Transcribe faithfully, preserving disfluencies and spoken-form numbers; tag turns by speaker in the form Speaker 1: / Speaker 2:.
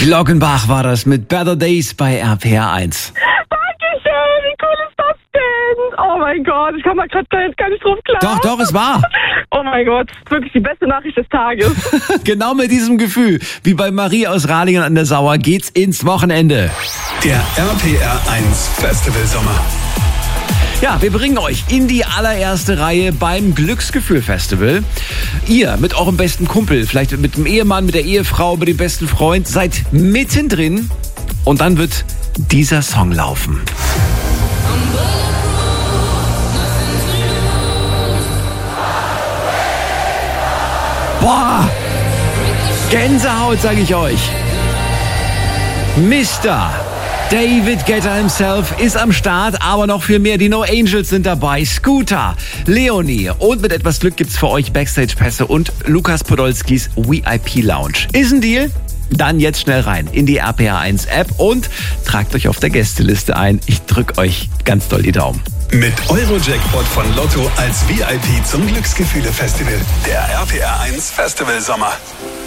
Speaker 1: Glockenbach war das mit Better Days bei R P R eins.
Speaker 2: Dankeschön, wie cool ist das denn? Oh mein Gott, ich komme da gerade gar nicht drauf klar.
Speaker 1: Doch, doch, es war.
Speaker 2: Oh mein Gott, das ist wirklich die beste Nachricht des Tages.
Speaker 1: Genau mit diesem Gefühl, wie bei Marie aus Ralingen an der Sauer, geht's ins Wochenende.
Speaker 3: Der R P R eins Festival Sommer.
Speaker 1: Ja, wir bringen euch in die allererste Reihe beim Glücksgefühl-Festival. Ihr mit eurem besten Kumpel, vielleicht mit dem Ehemann, mit der Ehefrau, mit dem besten Freund, seid mittendrin und dann wird dieser Song laufen. Boah, Gänsehaut, sage ich euch. Mister David Guetta himself ist am Start, aber noch viel mehr. Die No Angels sind dabei, Scooter, Leonie und mit etwas Glück gibt's für euch Backstage-Pässe und Lukas Podolskis V I P Lounge. Ist ein Deal? Dann jetzt schnell rein in die R P R eins App und tragt euch auf der Gästeliste ein. Ich drück euch ganz doll die Daumen.
Speaker 3: Mit Euro-Jackpot von Lotto als V I P zum Glücksgefühle-Festival. Der R P R eins Festival Sommer.